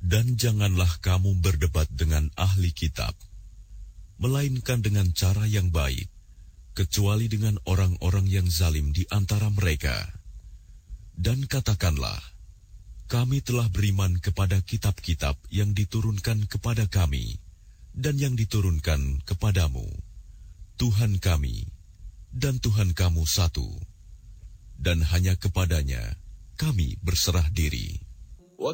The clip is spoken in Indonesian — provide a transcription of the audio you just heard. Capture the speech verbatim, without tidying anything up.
Dan janganlah kamu berdebat dengan ahli kitab, melainkan dengan cara yang baik, kecuali dengan orang-orang yang zalim di antara mereka. Dan katakanlah, kami telah beriman kepada kitab-kitab yang diturunkan kepada kami dan yang diturunkan kepadamu. Tuhan kami dan Tuhan kamu satu, dan hanya kepadanya kami berserah diri.